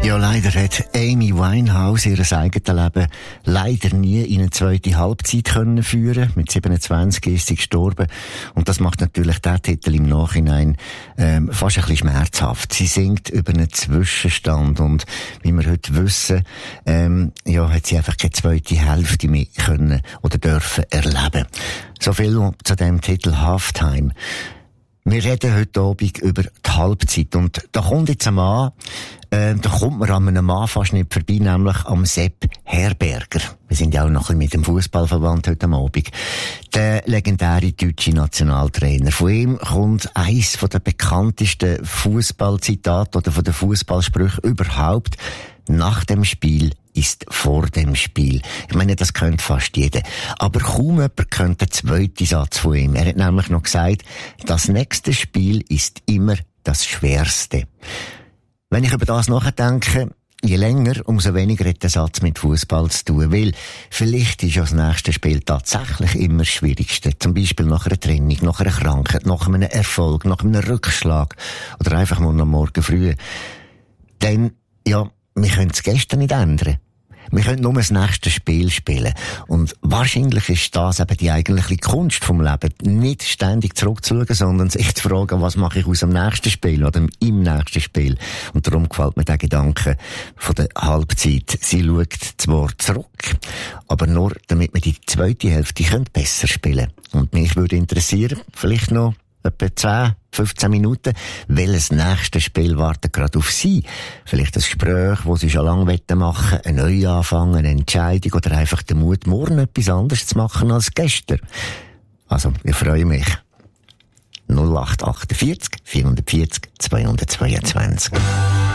Ja, leider hat Amy Winehouse ihr eigenes Leben leider nie in eine zweite Halbzeit können führen. Mit 27 ist sie gestorben. Und das macht natürlich den Titel im Nachhinein fast ein bisschen schmerzhaft. Sie singt über einen Zwischenstand und wie wir heute wissen, hat sie einfach keine zweite Hälfte mehr können oder dürfen erleben. So viel zu dem Titel Halftime. Wir reden heute Abend über die Halbzeit und da kommt jetzt ein Mann, da kommt man an einem Mann fast nicht vorbei, nämlich am Sepp Herberger. Wir sind ja auch noch ein bisschen mit dem Fußballverband heute Abend. Der legendäre deutsche Nationaltrainer. Von ihm kommt eins der bekanntesten Fußballzitate oder von den Fußballsprüchen überhaupt. Nach dem Spiel ist vor dem Spiel. Ich meine, das könnte fast jeder. Aber kaum jemand könnte den zweiten Satz von ihm. Er hat nämlich noch gesagt, das nächste Spiel ist immer das Schwerste. Wenn ich über das nachdenke, je länger, umso weniger hat der Satz mit Fußball zu tun. Weil vielleicht ist ja das nächste Spiel tatsächlich immer das Schwierigste. Zum Beispiel nach einer Trennung, nach einer Krankheit, nach einem Erfolg, nach einem Rückschlag oder einfach nur am Morgen früh. Denn, ja, wir können es gestern nicht ändern. Wir können nur das nächste Spiel spielen. Und wahrscheinlich ist das eben die eigentliche Kunst vom Leben. Nicht ständig zurückzuschauen, sondern sich zu fragen, was mache ich aus dem nächsten Spiel oder im nächsten Spiel. Und darum gefällt mir der Gedanke von der Halbzeit. Sie schaut zwar zurück, aber nur, damit wir die zweite Hälfte besser spielen können. Und mich würde interessieren, vielleicht noch etwa 10, 15 Minuten, welches nächste Spiel wartet gerade auf Sie? Vielleicht ein Gespräch, das Sie schon lange machen wollen, ein Neuanfang, eine Entscheidung oder einfach den Mut, morgen etwas anderes zu machen als gestern. Also, ich freue mich. 0848 440 222.